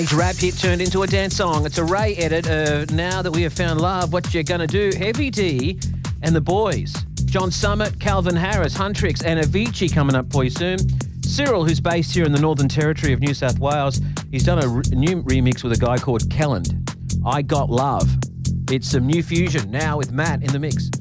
Rap hit turned into a dance song. It's a Ray edit of Now That We Have Found Love, What You Gonna Do? Heavy D and the boys. John Summit, Calvin Harris, Huntrix and Avicii coming up for you soon. Cyril, who's based here in the Northern Territory of New South Wales, he's done a new remix with a guy called Kelland. I Got Love. It's some new fusion now with Matt in the mix.